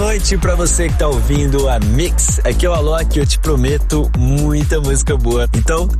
noite pra você que tá ouvindo a Mix. Aqui é o Alok e eu te prometo muita música boa. Então,